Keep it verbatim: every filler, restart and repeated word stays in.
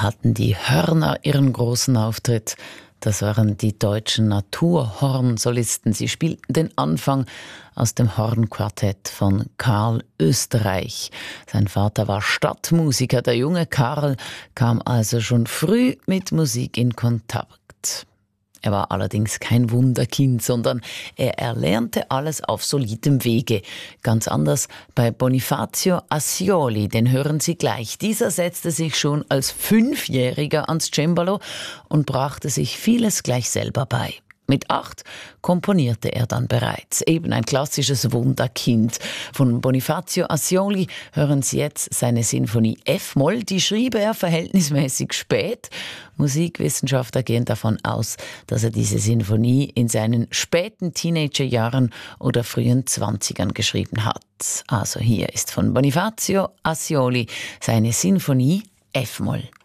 hatten die Hörner ihren großen Auftritt. Das waren die deutschen Naturhornsolisten. Sie spielten den Anfang aus dem Hornquartett von Karl Oesterreich. Sein Vater war Stadtmusiker. Der junge Karl kam also schon früh mit Musik in Kontakt. Er war allerdings kein Wunderkind, sondern er erlernte alles auf solidem Wege. Ganz anders bei Bonifacio Ascioli, den hören Sie gleich. Dieser setzte sich schon als Fünfjähriger ans Cembalo und brachte sich vieles gleich selber bei. Mit acht komponierte er dann bereits. Eben ein klassisches Wunderkind. Von Bonifacio Ascioli hören Sie jetzt seine Sinfonie F-Moll. Die schrieb er verhältnismäßig spät. Musikwissenschaftler gehen davon aus, dass er diese Sinfonie in seinen späten Teenagerjahren oder frühen Zwanzigern geschrieben hat. Also hier ist von Bonifacio Ascioli seine Sinfonie F-Moll.